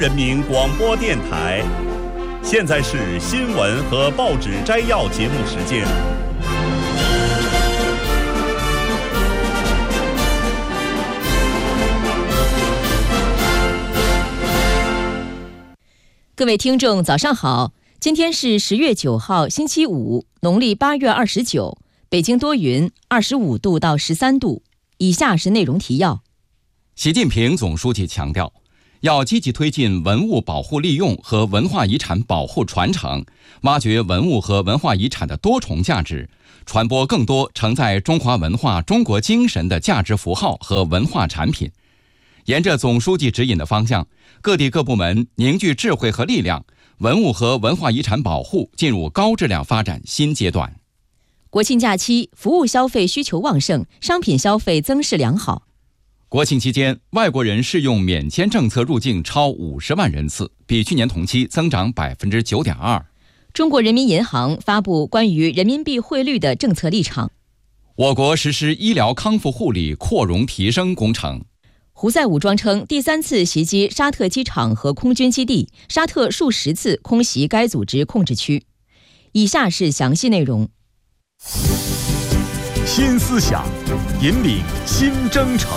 人民广播电台，现在是新闻和报纸摘要节目时间。 各位听众早上好，今天是10月9号星期五，农历8月29，北京多云，25度到13度。以下是内容提要。 习近平总书记强调，要积极推进文物保护利用和文化遗产保护传承，挖掘文物和文化遗产的多重价值，传播更多承载中华文化、中国精神的价值符号和文化产品。沿着总书记指引的方向，各地各部门凝聚智慧和力量，文物和文化遗产保护进入高质量发展新阶段。 国庆假期，服务消费需求旺盛，商品消费增势良好。 国庆期间，外国人适用免签政策入境超50万人次，比去年同期增长9.2%。 中国人民银行发布关于人民币汇率的政策立场。 我国实施医疗康复护理扩容提升工程。 胡塞武装称第3次袭击沙特机场和空军基地，沙特数10次空袭该组织控制区。以下是详细内容。 新思想，引领新征程。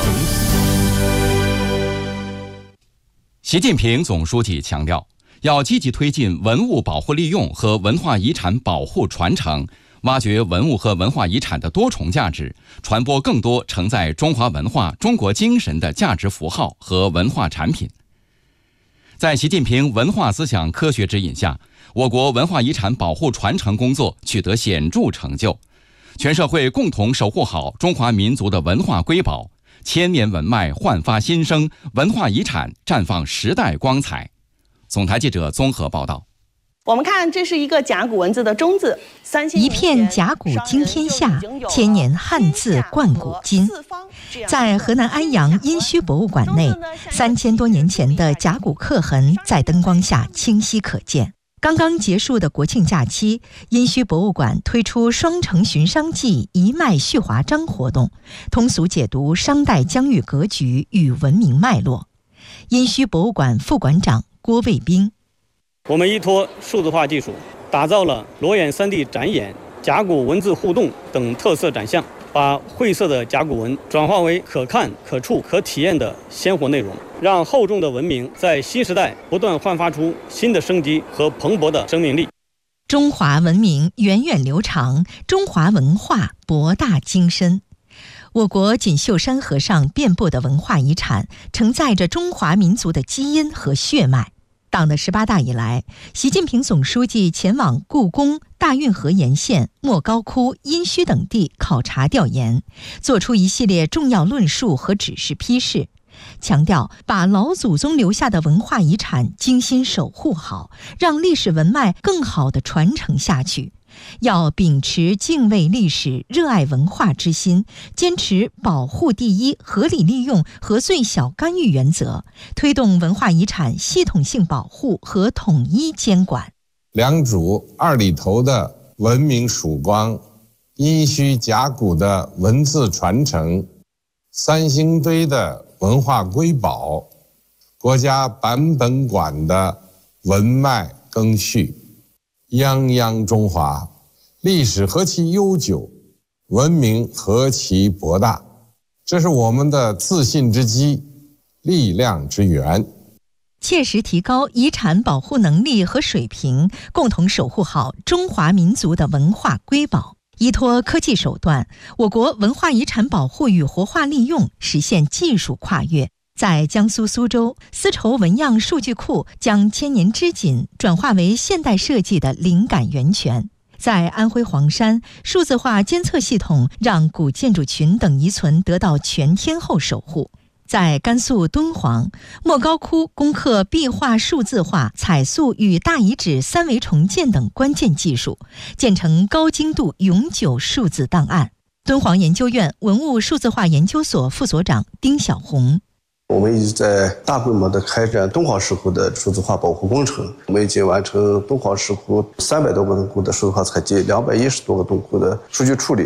习近平总书记强调，要积极推进文物保护利用和文化遗产保护传承，挖掘文物和文化遗产的多重价值，传播更多承载中华文化、中国精神的价值符号和文化产品。在习近平文化思想科学指引下，我国文化遗产保护传承工作取得显著成就，全社会共同守护好中华民族的文化瑰宝，千年文脉焕发新生，文化遗产绽放时代光彩。总台记者综合报道。 我们看，这是一个甲骨文字的钟字， 一片甲骨惊天下，千年汉字贯古今。在河南安阳殷墟博物馆内，3000多年前的甲骨刻痕在灯光下清晰可见。刚刚结束的国庆假期，殷墟博物馆推出双城寻商记一脉续华章活动，通俗解读商代疆域格局与文明脉络。殷墟博物馆副馆长郭卫兵： 我们依托数字化技术，打造了裸眼3D 展演、甲骨文字互动等特色展项，把晦涩的甲骨文转化为可看、可触、可体验的鲜活内容，让厚重的文明在新时代不断焕发出新的生机和蓬勃的生命力。 中华文明源远流长，中华文化博大精深。我国锦绣山河上遍布的文化遗产，承载着中华民族的基因和血脉。党的18大以来，习近平总书记前往故宫、大运河沿线、莫高窟、殷墟等地考察调研，作出一系列重要论述和指示批示，强调把老祖宗留下的文化遗产精心守护好，让历史文脉更好地传承下去。要秉持敬畏历史、热爱文化之心，坚持保护第一、合理利用和最小干预原则，推动文化遗产系统性保护和统一监管。 良渚2里头的文明曙光，殷墟甲骨的文字传承，三星堆的文化瑰宝，国家版本馆的文脉更续，泱泱中华，历史何其悠久，文明何其博大，这是我们的自信之基，力量之源。 切实提高遗产保护能力和水平，共同守护好中华民族的文化瑰宝。依托科技手段，我国文化遗产保护与活化利用实现技术跨越。在江苏苏州，丝绸纹样数据库将千年织锦转化为现代设计的灵感源泉。在安徽黄山，数字化监测系统让古建筑群等遗存得到全天候守护。在甘肃敦煌，莫高窟攻克壁画数字化、彩塑与大遗址3维重建等关键技术，建成高精度永久数字档案。敦煌研究院文物数字化研究所副所长丁小红： 我们一直在大规模的开展敦煌石窟的数字化保护工程，我们已经完成敦煌石窟300多个洞窟的数字化采集，210多个洞窟的数据处理。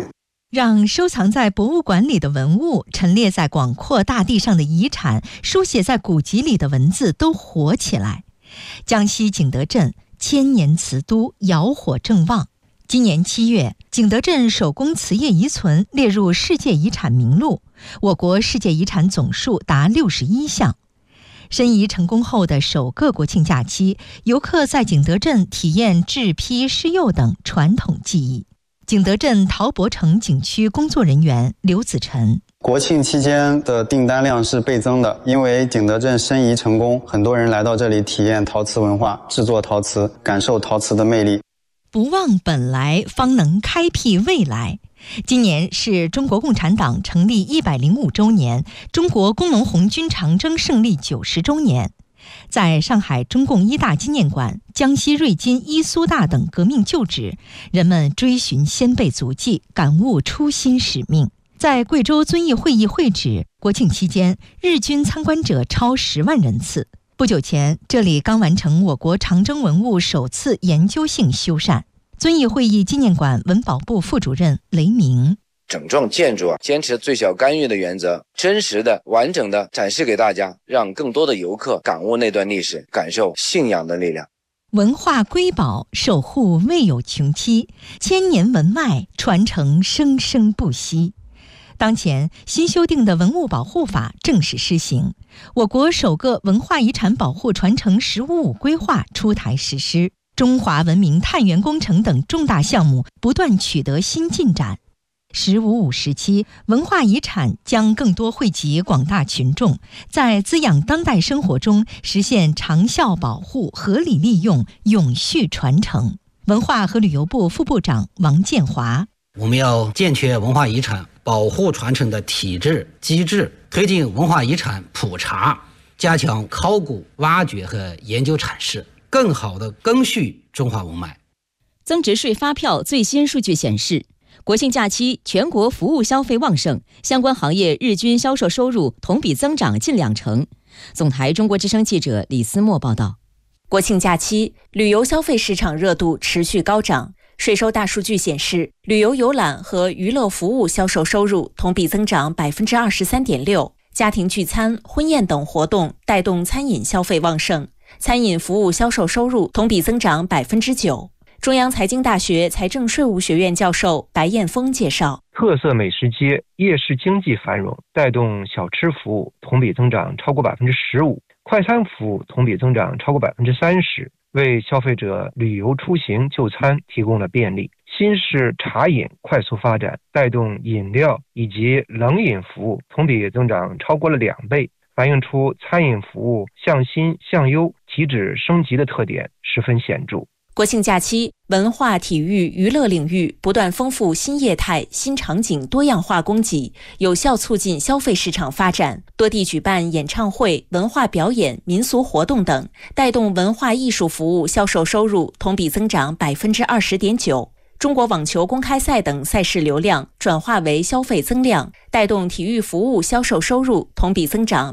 让收藏在博物馆里的文物、陈列在广阔大地上的遗产、书写在古籍里的文字都活起来。江西景德镇千年瓷都，窑火正旺。今年7月，景德镇手工瓷业遗存列入世界遗产名录，我国世界遗产总数达61项。申遗成功后的首个国庆假期，游客在景德镇体验制坯、施釉等传统技艺。景德镇陶博城景区工作人员刘子晨： 国庆期间的订单量是倍增的，因为景德镇申遗成功，很多人来到这里体验陶瓷文化，制作陶瓷，感受陶瓷的魅力。 不忘本来，方能开辟未来。今年是中国共产党成立105周年，中国工农红军长征胜利90周年。在上海中共一大纪念馆、江西瑞金伊苏大等革命旧址，人们追寻先辈足迹，感悟初心使命。在贵州遵义会议会址，国庆期间日均参观者超10万人次。不久前，这里刚完成我国长征文物首次研究性修缮。遵义会议纪念馆文保部副主任雷明： 整幢建筑坚持最小干预的原则，真实的、完整的展示给大家，让更多的游客感悟那段历史，感受信仰的力量。 文化瑰宝守护未有穷期，千年文脉传承生生不息。当前新修订的文物保护法正式施行，我国首个文化遗产保护传承“15+5”规划出台实施，中华文明探源工程等重大项目不断取得新进展。“15+5”时期，文化遗产将更多惠及广大群众，在滋养当代生活中实现长效保护、合理利用、永续传承。文化和旅游部副部长王建华： 我们要健全文化遗产保护传承的体制机制，推进文化遗产普查，加强考古挖掘和研究阐释，更好地赓续中华文脉。 增值税发票最新数据显示，国庆假期全国服务消费旺盛，相关行业日均销售收入同比增长近2成。总台中国之声记者李思墨报道。 国庆假期，旅游消费市场热度持续高涨。税收大数据显示，旅游游览和娱乐服务销售收入同比增长23.6%，家庭聚餐、婚宴等活动带动餐饮消费旺盛，餐饮服务销售收入同比增长9%。中央财经大学财政税务学院教授白彦峰介绍， 特色美食街、夜市经济繁荣，带动小吃服务同比增长超过15%，快餐服务同比增长超过30%，为消费者旅游出行就餐提供了便利。新式茶饮快速发展，带动饮料以及冷饮服务同比增长超过了2倍，反映出餐饮服务向新向优、提质升级的特点十分显著。 国庆假期，文化、体育、娱乐领域不断丰富新业态、新场景多样化供给，有效促进消费市场发展。多地举办演唱会、文化表演、民俗活动等，带动文化艺术服务销售收入同比增长20.9%。中国网球公开赛等赛事流量转化为消费增量，带动体育服务销售收入同比增长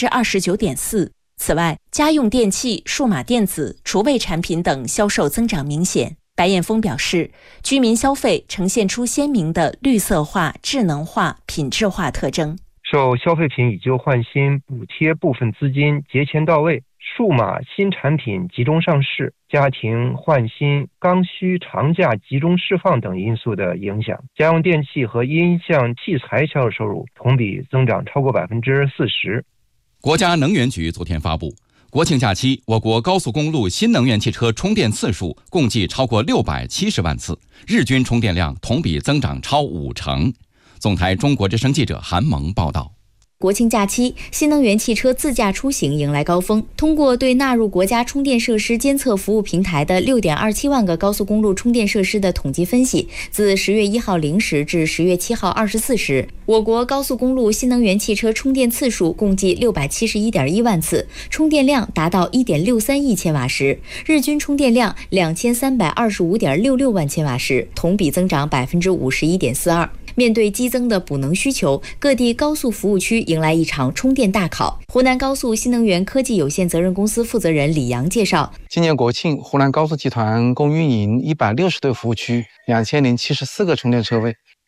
29.4%。此外，家用电器、数码电子、厨卫产品等销售增长明显。白彦峰表示，居民消费呈现出鲜明的绿色化、智能化、品质化特征。 受消费品以旧换新补贴部分资金节前到位，数码新产品集中上市，家庭换新、刚需长假集中释放等因素的影响，家用电器和音像器材销售收入同比增长超过40%。 国家能源局昨天发布，国庆假期我国高速公路新能源汽车充电次数共计超过670万次，日均充电量同比增长超5成。总台中国之声记者韩萌报道。 国庆假期，新能源汽车自驾出行迎来高峰。通过对纳入国家充电设施监测服务平台的6.27万个高速公路充电设施的统计分析，自10月1号0时至10月7号24时，我国高速公路新能源汽车充电次数共计671.1万次，充电量达到1.63亿千瓦时，日均充电量2325.66万千瓦时，同比增长51.42%。面对激增的补能需求，各地高速服务区迎来一场充电大考。湖南高速新能源科技有限责任公司负责人李阳介绍， 今年国庆，湖南高速集团共运营160对服务区，2074个充电车位。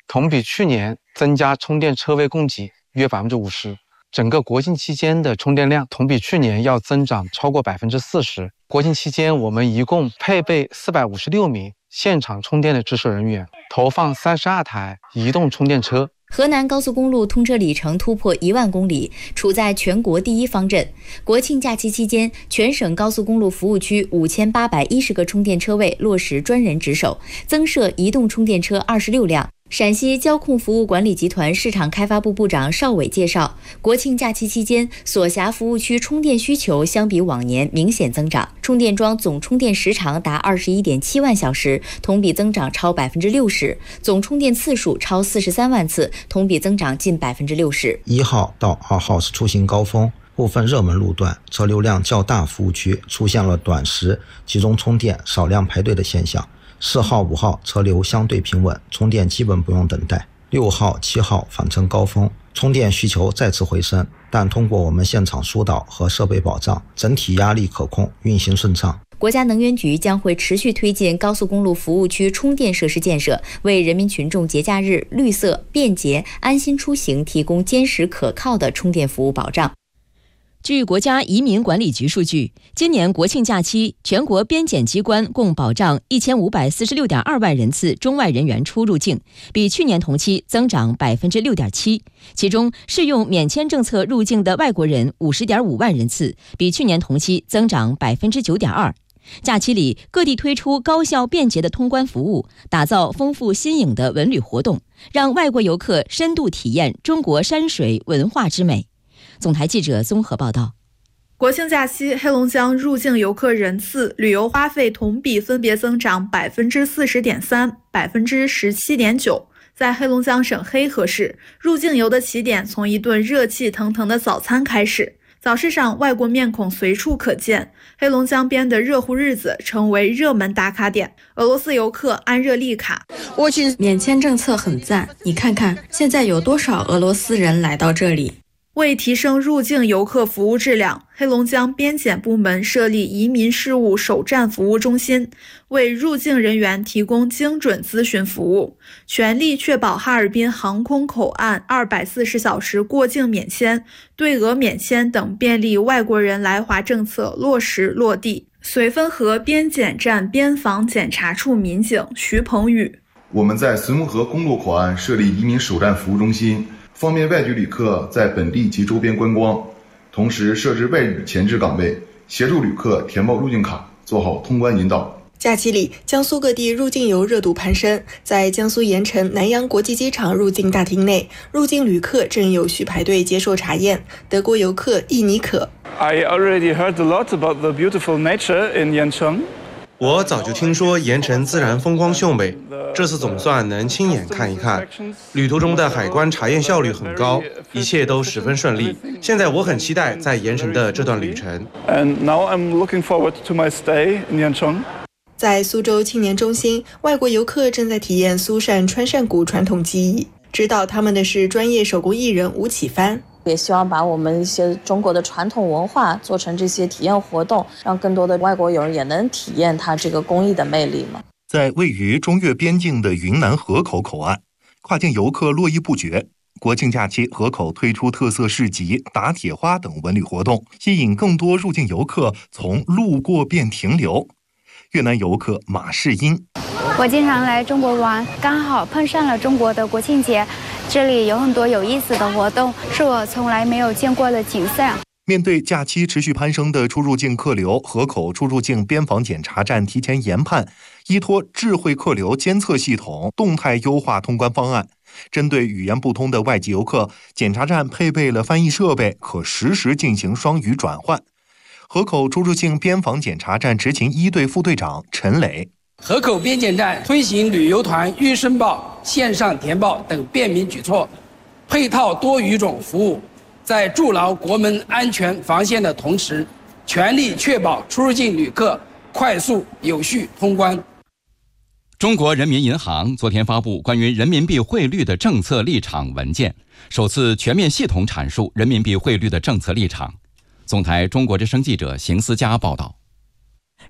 同比去年增加充电车位供给约50%。整个国庆期间的充电量同比去年要增长超过40%。国庆期间，我们一共配备456名现场充电的值守人员，投放32台移动充电车。 河南高速公路通车里程突破1万公里，处在全国第一方阵。国庆假期期间，全省高速公路服务区5810个充电车位落实专人值守，增设移动充电车26辆。陕西交控服务管理集团市场开发部部长邵伟介绍，国庆假期期间，所辖服务区充电需求相比往年明显增长，充电桩总充电时长达21.7万小时，同比增长超60%，总充电次数超43万次，同比增长近60%。 1号到2号是出行高峰，部分热门路段车流量较大，服务区出现了短时集中充电、少量排队的现象。4号、5号车流相对平稳，充电基本不用等待。6号、7号返程高峰，充电需求再次回升，但通过我们现场疏导和设备保障，整体压力可控，运行顺畅。 国家能源局将会持续推进高速公路服务区充电设施建设，为人民群众节假日绿色、便捷、安心出行提供坚实可靠的充电服务保障。 据国家移民管理局数据，今年国庆假期，全国边检机关共保障1546.2万人次中外人员出入境，比去年同期增长6.7%。其中，适用免签政策入境的外国人50.5万人次，比去年同期增长9.2%。假期里，各地推出高效便捷的通关服务，打造丰富新颖的文旅活动，让外国游客深度体验中国山水文化之美。总台记者综合报道。 国庆假期，黑龙江入境游客人次、旅游花费同比分别增长40.3%、17.9%。在黑龙江省黑河市，入境游的起点从一顿热气腾腾的早餐开始。早市上外国面孔随处可见，黑龙江边的热乎日子成为热门打卡点。俄罗斯游客安热丽卡， 免签政策很赞，你看看现在有多少俄罗斯人来到这里。 为提升入境游客服务质量，黑龙江边检部门设立移民事务首站服务中心，为入境人员提供精准咨询服务，全力确保哈尔滨航空口岸240小时过境免签、对俄免签等便利外国人来华政策落实落地。绥芬河边检站边防检查处民警徐鹏宇， 我们在绥芬河公路口岸设立移民首站服务中心，方便外籍旅客在本地及周边观光，同时设置外语前置岗位，协助旅客填报入境卡，做好通关引导。 假期里，江苏各地入境游热度攀升。在江苏盐城南阳国际机场入境大厅内，入境旅客正有序排队接受查验。德国游客易尼可 I already heard a lot about the beautiful nature in Yancheng. 我早就听说盐城自然风光秀美，这次总算能亲眼看一看。旅途中的海关查验效率很高，一切都十分顺利。现在我很期待在盐城的这段旅程。 And now I'm looking forward to my stay in Yancheng. 在苏州青年中心，外国游客正在体验苏扇穿扇鼓传统技艺。指导他们的是专业手工艺人吴启帆。 也希望把我们一些中国的传统文化做成这些体验活动，让更多的外国友人也能体验它这个工艺的魅力嘛。 在位于中越边境的云南河口口岸，跨境游客络绎不绝。国庆假期，河口推出特色市集、打铁花等文旅活动，吸引更多入境游客从路过变停留。越南游客马世英， 我经常来中国玩，刚好碰上了中国的国庆节，这里有很多有意思的活动，是我从来没有见过的景色。 面对假期持续攀升的出入境客流，河口出入境边防检查站提前研判，依托智慧客流监测系统，动态优化通关方案。针对语言不通的外籍游客，检查站配备了翻译设备，可实时进行双语转换。河口出入境边防检查站执勤一队副队长陈磊， 河口边检站推行旅游团预申报、线上填报等便民举措，配套多语种服务，在筑牢国门安全防线的同时，全力确保出入境旅客快速有序通关。 中国人民银行昨天发布关于人民币汇率的政策立场文件，首次全面系统阐述人民币汇率的政策立场。总台中国之声记者邢思佳报道。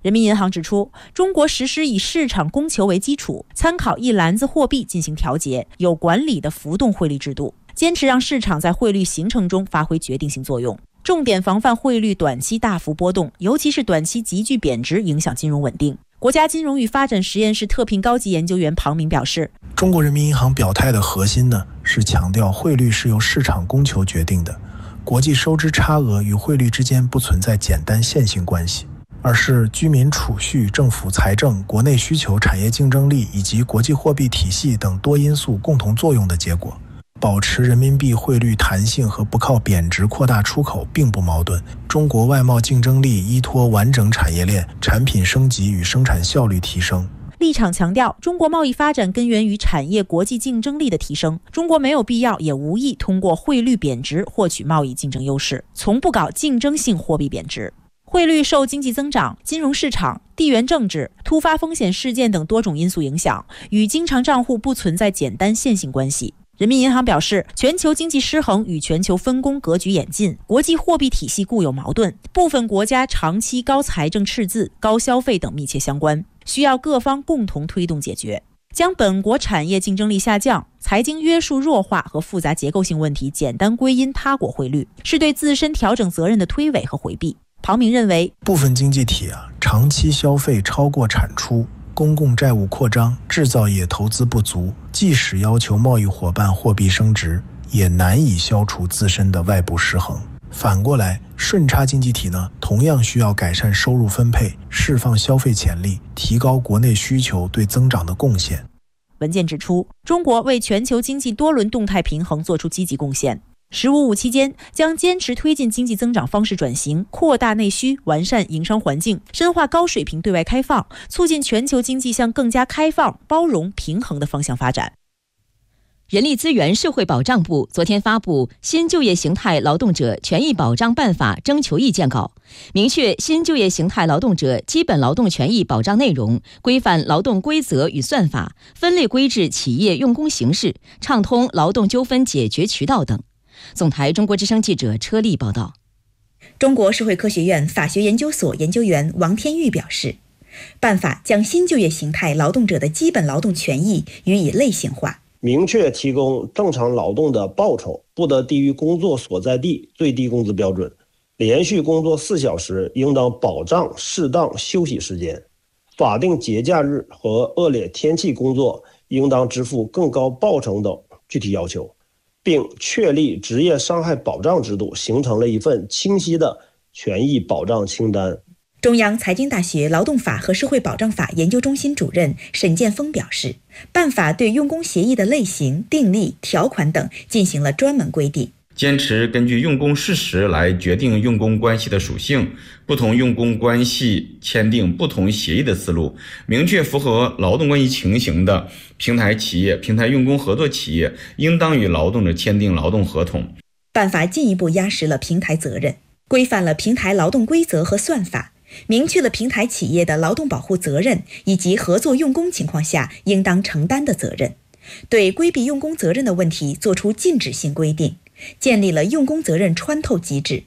人民银行指出，中国实施以市场供求为基础，参考一篮子货币进行调节，有管理的浮动汇率制度，坚持让市场在汇率形成中发挥决定性作用，重点防范汇率短期大幅波动，尤其是短期急剧贬值影响金融稳定。国家金融与发展实验室特聘高级研究员庞明表示， 中国人民银行表态的核心呢，是强调汇率是由市场供求决定的，国际收支差额与汇率之间不存在简单线性关系，而是居民储蓄、政府财政、国内需求、产业竞争力以及国际货币体系等多因素共同作用的结果。保持人民币汇率弹性和不靠贬值扩大出口并不矛盾。中国外贸竞争力依托完整产业链、产品升级与生产效率提升。 立场强调，中国贸易发展根源于产业国际竞争力的提升，中国没有必要也无意通过汇率贬值获取贸易竞争优势，从不搞竞争性货币贬值。汇率受经济增长、金融市场、地缘政治、突发风险事件等多种因素影响，与经常账户不存在简单线性关系。人民银行表示，全球经济失衡与全球分工格局演进、国际货币体系固有矛盾，部分国家长期高财政赤字、高消费等密切相关，需要各方共同推动解决。将本国产业竞争力下降、财经约束弱化和复杂结构性问题简单归因他国汇率，是对自身调整责任的推诿和回避。庞明认为， 部分经济体长期消费超过产出，公共债务扩张，制造业投资不足，即使要求贸易伙伴货币升值，也难以消除自身的外部失衡。反过来，顺差经济体呢，同样需要改善收入分配，释放消费潜力，提高国内需求对增长的贡献。 文件指出，中国为全球经济多轮动态平衡做出积极贡献。“15+5”期间，将坚持推进经济增长方式转型，扩大内需，完善营商环境，深化高水平对外开放，促进全球经济向更加开放、包容、平衡的方向发展。 人力资源社会保障部昨天发布《新就业形态劳动者权益保障办法》征求意见稿，明确新就业形态劳动者基本劳动权益保障内容，规范劳动规则与算法，分类规制企业用工形式，畅通劳动纠纷解决渠道等。总台中国之声记者车丽报道。 中国社会科学院法学研究所研究员王天玉表示，办法将新就业形态劳动者的基本劳动权益予以类型化， 明确提供正常劳动的报酬不得低于工作所在地最低工资标准，连续工作4小时应当保障适当休息时间，法定节假日和恶劣天气工作应当支付更高报酬等具体要求，并确立职业伤害保障制度，形成了一份清晰的权益保障清单。 中央财经大学劳动法和社会保障法研究中心主任沈建峰表示，办法对用工协议的类型、订立、条款等进行了专门规定， 坚持根据用工事实来决定用工关系的属性，不同用工关系签订不同协议的思路，明确符合劳动关系情形的平台企业、平台用工合作企业应当与劳动者签订劳动合同。 办法进一步压实了平台责任，规范了平台劳动规则和算法，明确了平台企业的劳动保护责任以及合作用工情况下应当承担的责任，对规避用工责任的问题作出禁止性规定，建立了用工责任穿透机制。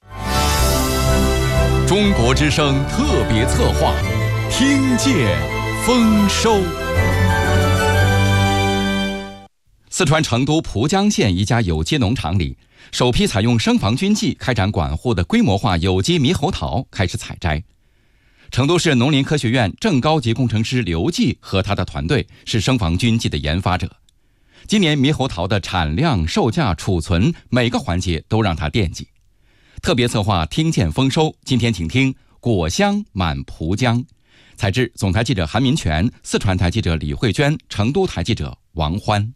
中国之声特别策划，听见丰收。四川成都蒲江县一家有机农场里，首批采用生防菌剂开展管护的规模化有机猕猴桃开始采摘。成都市农林科学院正高级工程师刘继和他的团队是生防菌剂的研发者。今年猕猴桃的产量、售价、储存每个环节都让他惦记。特别策划听见丰收，今天请听果香满蒲江。采制总台记者韩民权，四川台记者李慧娟，成都台记者王欢。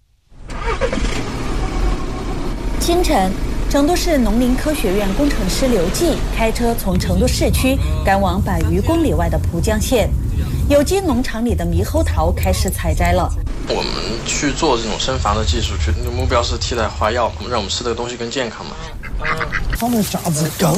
清晨，成都市农林科学院工程师刘继开车从成都市区赶往100余公里外的蒲江县，有机农场里的猕猴桃开始采摘了。 我们去做这种生防的技术，目标是替代花药，让我们吃的东西更健康嘛。 他们啥子高？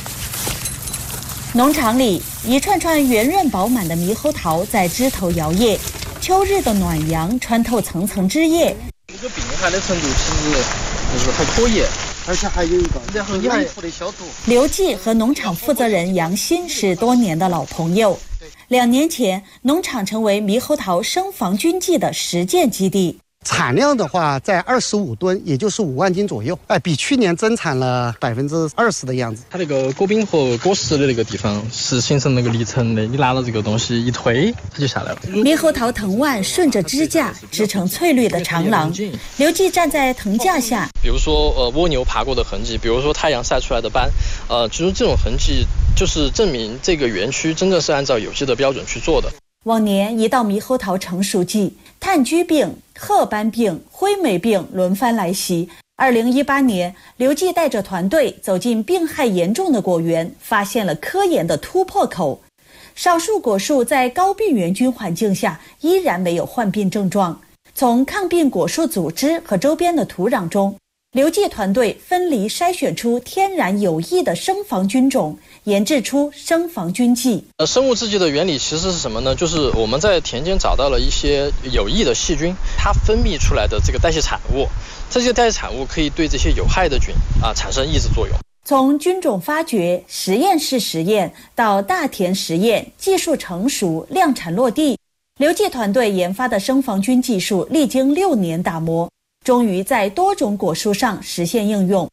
农场里一串串圆润饱满的猕猴桃在枝头摇曳，秋日的暖阳穿透层层枝叶。 这个病害的程度其实就是还可以， 而且还有一个养护的小组。 刘继和农场负责人杨鑫是多年的老朋友。2年前，农场成为猕猴桃生防菌剂的实践基地。 产量的话，在25吨，也就是5万斤左右，比去年增产了20%的样子。 它那个果柄和果实的那个地方是形成那个离层的，你拿了这个东西一推，它就下来了。 猕猴桃藤蔓顺着支架织成翠绿的长廊，刘继站在藤架下， 比如说蜗牛爬过的痕迹，比如说太阳晒出来的斑，就是这种痕迹，就是证明这个园区真正是按照有机的标准去做的。 往年一到猕猴桃成熟季，炭疽病、褐斑病、灰霉病轮番来袭。2018年，刘继带着团队走进病害严重的果园，发现了科研的突破口。少数果树在高病原菌环境下依然没有患病症状。从抗病果树组织和周边的土壤中，刘继团队分离筛选出天然有益的生防菌种，研制出生防菌剂。 生物制剂的原理其实是什么呢？就是我们在田间找到了一些有益的细菌，它分泌出来的这个代谢产物，这些代谢产物可以对这些有害的菌产生抑制作用。 从菌种发掘、实验室实验到大田实验，技术成熟、量产落地，刘继团队研发的生防菌技术历经6年打磨，终于在多种果树上实现应用。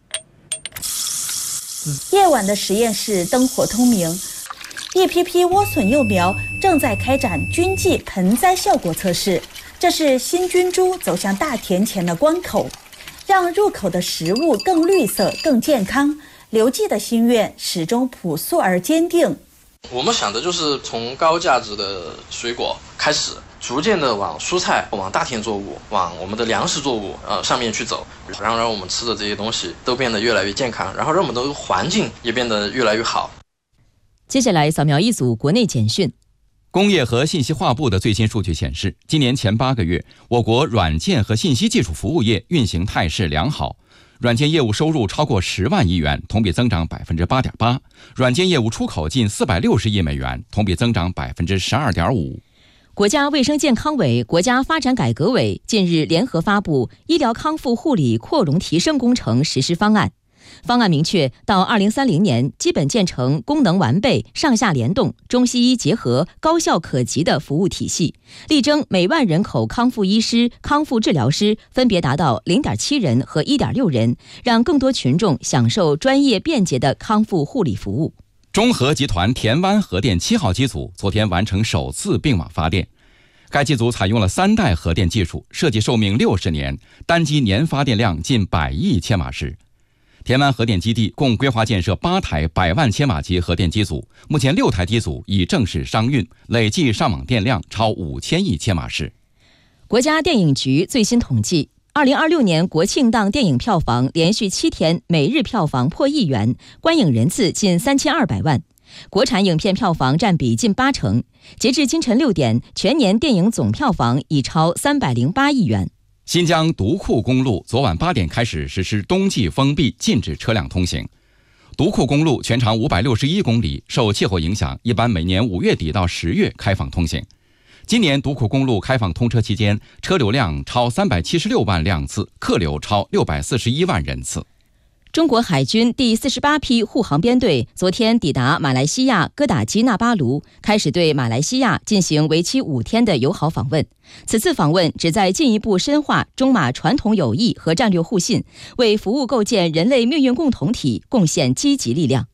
夜晚的实验室灯火通明，一批批莴笋幼苗正在开展菌剂盆栽效果测试。这是新菌株走向大田前的关口，让入口的食物更绿色、更健康。刘继的心愿始终朴素而坚定。 我们想的就是从高价值的水果开始，逐渐的往蔬菜、往大田作物、往我们的粮食作物上面去走，然后让我们吃的这些东西都变得越来越健康，然后让我们的环境也变得越来越好。 接下来扫描一组国内简讯。 工业和信息化部的最新数据显示，今年前8个月，我国软件和信息技术服务业运行态势良好，软件业务收入超过10万亿元，同比增长 8.8%， 软件业务出口近460亿美元，同比增长 12.5%。 国家卫生健康委、国家发展改革委近日联合发布医疗康复护理扩容提升工程实施方案。方案明确，到2030年基本建成功能完备、上下联动、中西医结合、高效可及的服务体系，力争每万人口康复医师、康复治疗师分别达到 0.7 人和 1.6 人，让更多群众享受专业便捷的康复护理服务。 中核集团田湾核电7号机组昨天完成首次并网发电。该机组采用了3代核电技术，设计寿命60年，单机年发电量近100亿千瓦时。田湾核电基地共规划建设8台100万千瓦级核电机组，目前6台机组已正式商运，累计上网电量超5000亿千瓦时。 国家电影局最新统计，2026年国庆档电影票房连续7天每日票房破1亿元，观影人次近3200万，国产影片票房占比近80%。截至清晨6点，全年电影总票房已超308亿元。 新疆独库公路昨晚8点开始实施冬季封闭，禁止车辆通行。独库公路全长561公里，受气候影响，一般每年5月底到10月开放通行。今年独库公路开放通车期间，车流量超376万辆次，客流超641万人次。 中国海军第48批护航编队昨天抵达马来西亚哥打基纳巴卢，开始对马来西亚进行为期5天的友好访问。此次访问旨在进一步深化中马传统友谊和战略互信，为服务构建人类命运共同体贡献积极力量。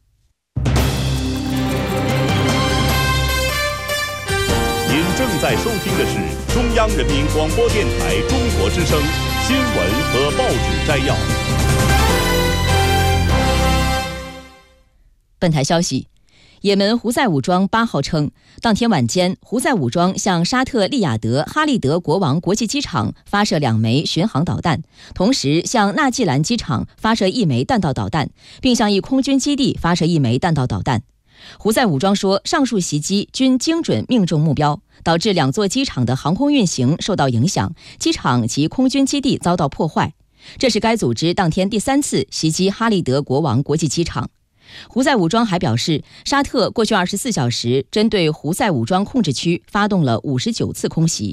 您正在收听的是中央人民广播电台中国之声新闻和报纸摘要。 本台消息，也门胡塞武装8号称，当天晚间，胡塞武装向沙特利雅得哈利德国王国际机场发射2枚巡航导弹，同时向纳季兰机场发射1枚弹道导弹，并向一空军基地发射1枚弹道导弹。胡塞武装说，上述袭击均精准命中目标，导致2座机场的航空运行受到影响，机场及空军基地遭到破坏。这是该组织当天第3次袭击哈利德国王国际机场。胡塞武装还表示，沙特过去24小时针对胡塞武装控制区发动了59次空袭。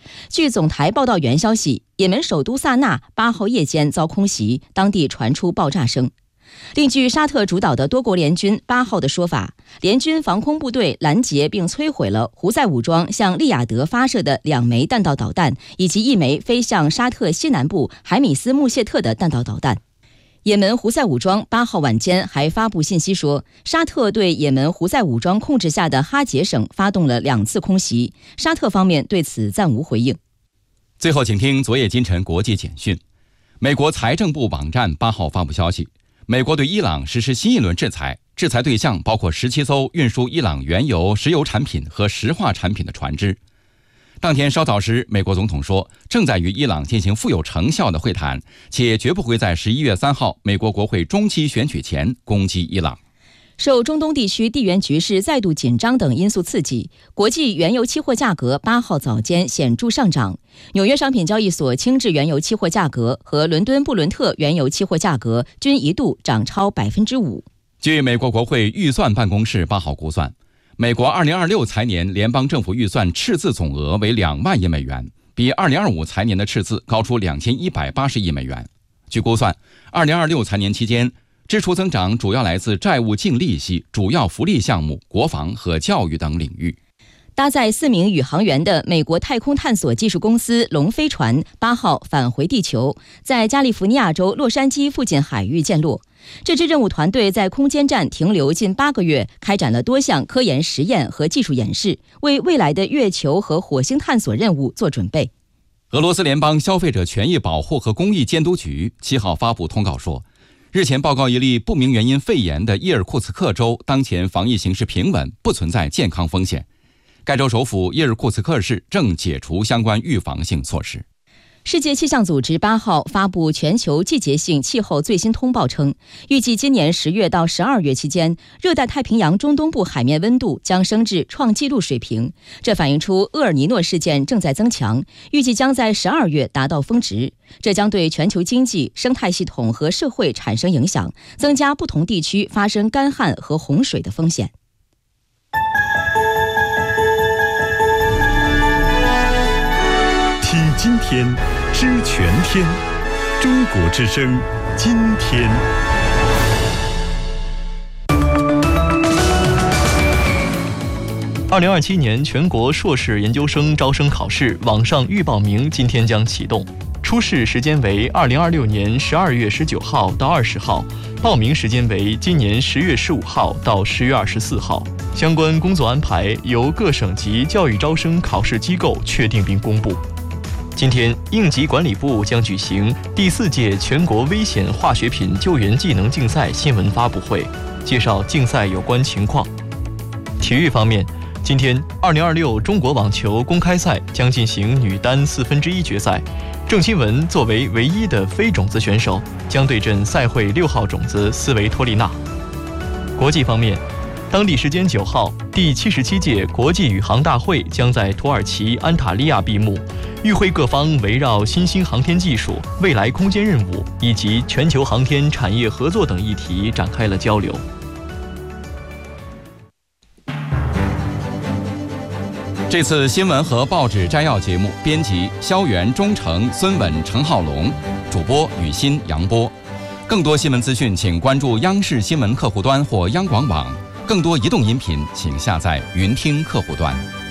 据总台报道员消息，也门首都萨那8号夜间遭空袭，当地传出爆炸声。另据沙特主导的多国联军8号的说法，联军防空部队拦截并摧毁了胡塞武装向利雅得发射的2枚弹道导弹，以及1枚飞向沙特西南部海米斯穆谢特的弹道导弹。也门胡塞武装8号晚间还发布信息说，沙特对也门胡塞武装控制下的哈杰省发动了2次空袭，沙特方面对此暂无回应。 最后请听昨夜今晨国际简讯。美国财政部网站8号发布消息，美国对伊朗实施新一轮制裁，制裁对象包括17艘运输伊朗原油、石油产品和石化产品的船只。当天稍早时，美国总统说，正在与伊朗进行富有成效的会谈，且绝不会在11月3号美国国会中期选举前攻击伊朗。 受中东地区地缘局势再度紧张等因素刺激，国际原油期货价格8号早间显著上涨。纽约商品交易所轻质原油期货价格和伦敦布伦特原油期货价格均一度涨超 5%。 据美国国会预算办公室8号估算，美国2026财年联邦政府预算赤字总额为2万亿美元，比2025财年的赤字高出2180亿美元。据估算，2026财年期间，支出增长主要来自债务净利息、主要福利项目、国防和教育等领域。 搭载4名宇航员的美国太空探索技术公司龙飞船8号返回地球，在加利福尼亚州洛杉矶附近海域降落。这支任务团队在空间站停留近8个月，开展了多项科研实验和技术演示，为未来的月球和火星探索任务做准备。 俄罗斯联邦消费者权益保护和公益监督局7号发布通告说，日前报告一例不明原因肺炎的伊尔库茨克州当前防疫形势平稳，不存在健康风险。该州首府伊尔库茨克市正解除相关预防性措施。 世界气象组织8号发布全球季节性气候最新通报称，预计今年10月到12月期间，热带太平洋中东部海面温度将升至创纪录水平。这反映出厄尔尼诺事件正在增强，预计将在12月达到峰值。这将对全球经济、生态系统和社会产生影响，增加不同地区发生干旱和洪水的风险。 听今天，知全天。中国之声，今天。 2027年全国硕士研究生招生考试网上预报名今天将启动，初试时间为2026年12月19号到20号，报名时间为今年10月15号到10月24号。相关工作安排由各省级教育招生考试机构确定并公布。今天，应急管理部将举行第4届全国危险化学品救援技能竞赛新闻发布会，介绍竞赛有关情况。体育方面，今天2026中国网球公开赛将进行女单1/4决赛，郑钦文作为唯一的非种子选手，将对阵赛会6号种子斯维托利娜。国际方面，当地时间9号，第77届国际宇航大会将在土耳其安塔利亚闭幕。与会各方围绕新兴航天技术、未来空间任务以及全球航天产业合作等议题展开了交流。 这次新闻和报纸摘要节目编辑肖元、钟诚、孙稳、程浩龙，主播雨欣、杨波。更多新闻资讯，请关注央视新闻客户端或央广网。更多移动音频，请下载云听客户端。